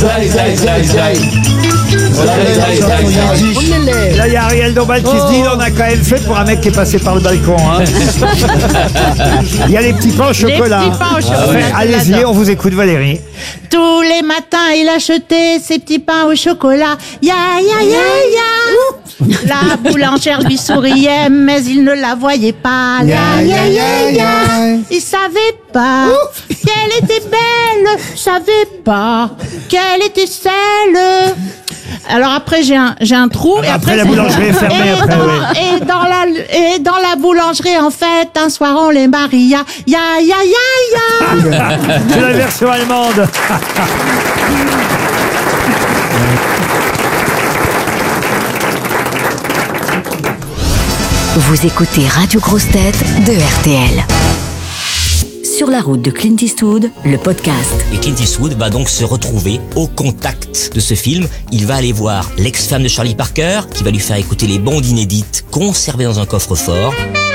Là, il y a Ariel Dombal qui se dit, on a quand même fait pour un mec qui est passé par le balcon. Hein. Il y a les petits pains au chocolat. Les petits pains au chocolat. Ouais, allez-y, on vous écoute, Valérie. Tous les matins, il achetait ses petits pains au chocolat. Ya, ya, ya, ya. La boulangère lui souriait, mais il ne la voyait pas. Ya, ya, ya, ya. Il savait pas qu'elle était belle. Savait pas qu'elle était celle. Alors après j'ai un trou et après la boulangerie est fermée après, et dans la boulangerie en fait un soir on les maria ya ya ya ya. C'est la version allemande. Vous écoutez Radio Grosse Tête de RTL. Sur la route de Clint Eastwood, le podcast. Et Clint Eastwood va donc se retrouver au contact de ce film. Il va aller voir l'ex-femme de Charlie Parker, qui va lui faire écouter les bandes inédites conservées dans un coffre-fort.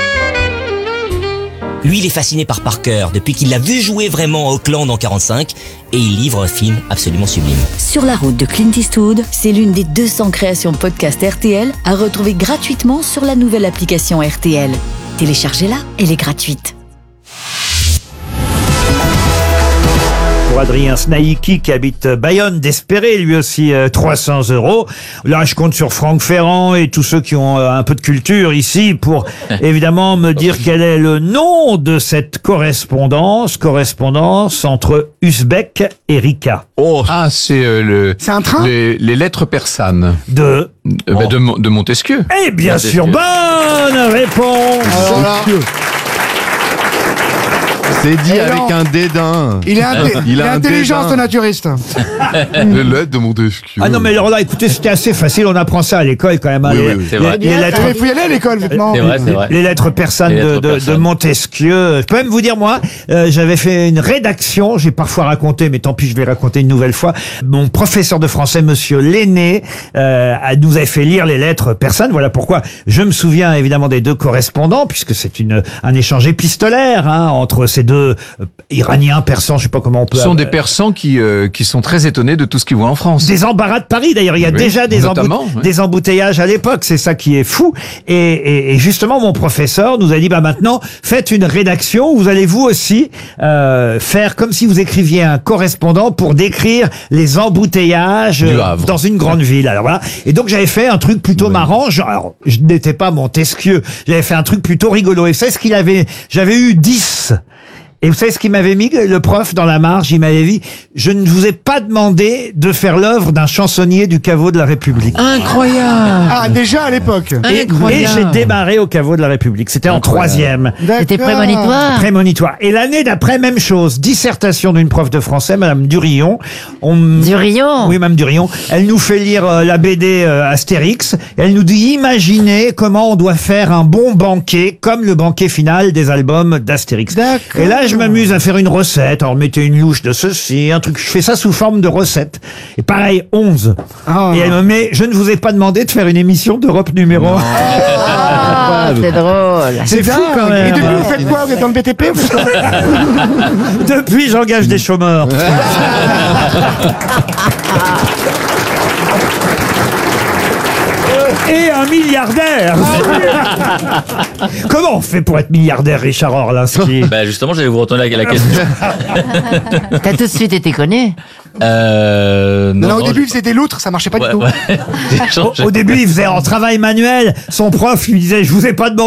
Lui, il est fasciné par Parker depuis qu'il l'a vu jouer vraiment à Auckland en 45 et il livre un film absolument sublime. Sur la route de Clint Eastwood, c'est l'une des 200 créations podcast RTL à retrouver gratuitement sur la nouvelle application RTL. Téléchargez-la, elle est gratuite. Pour Adrien Snaïki qui habite Bayonne, d'espérer lui aussi 300 €. Là, je compte sur Franck Ferrand et tous ceux qui ont un peu de culture ici pour évidemment me dire quel est le nom de cette correspondance entre Uzbek et Rika. Oh, c'est C'est un train les lettres persanes de Montesquieu. Eh bien sûr, bonne réponse. C'est dit avec un dédain. Il est intelligent, ce naturiste. Les lettres de Montesquieu. Ah non, mais alors là, écoutez, c'était assez facile. On apprend ça à l'école quand même. Hein, Oui, c'est vrai. les lettres, Il faut y aller à l'école, maintenant. C'est vrai. les lettres persanes Les lettres de persanes. Montesquieu. Je peux même vous dire, moi, j'avais fait une rédaction. J'ai parfois raconté, mais tant pis, je vais raconter une nouvelle fois. Mon professeur de français, monsieur Lenné, nous avait fait lire les lettres persanes. Voilà pourquoi je me souviens évidemment des deux correspondants, puisque c'est un échange épistolaire entre ces deux Iraniens, persans, je sais pas comment on peut... Ce sont des Persans qui sont très étonnés de tout ce qu'ils voient en France. Des embarras de Paris, d'ailleurs. Il y a déjà des embouteillages à l'époque. C'est ça qui est fou. Et justement, mon professeur nous a dit, maintenant, faites une rédaction où vous allez vous aussi faire comme si vous écriviez un correspondant pour décrire les embouteillages dans une grande ville. Alors voilà. Et donc, j'avais fait un truc plutôt marrant. Alors, je n'étais pas Montesquieu. J'avais fait un truc plutôt rigolo. Et vous savez ce qu'il avait? J'avais eu 10. Et vous savez ce qu'il m'avait mis, le prof, dans la marge? Il m'avait dit, je ne vous ai pas demandé de faire l'œuvre d'un chansonnier du caveau de la République. Incroyable. Ah, déjà à l'époque. Et j'ai démarré au caveau de la République. C'était en 3e. C'était prémonitoire. Prémonitoire. Et l'année d'après, même chose. Dissertation d'une prof de français, Madame Durillon. Durillon. Oui, Madame Durillon. Elle nous fait lire la BD Astérix. Et elle nous dit, imaginez comment on doit faire un bon banquet, comme le banquet final des albums d'Astérix. D'accord. Et là, je m'amuse à faire une recette. Alors, mettez une louche de ceci, un truc. Je fais ça sous forme de recette. Et pareil, 11. Oh. Et elle me met, je ne vous ai pas demandé de faire une émission d'Europe numéro 1. C'est drôle. C'est fou quand même. Et depuis, vous faites quoi? Vous êtes dans le BTP? Depuis, j'engage des chômeurs. Et un milliardaire. Comment on fait pour être milliardaire, Richard Orlinski? Justement, j'allais vous retourner la question. T'as tout de suite été connu. Non, au début, c'était l'outre, ça marchait pas du tout. Au début, il faisait en travail manuel. Son prof lui disait, je vous ai pas demandé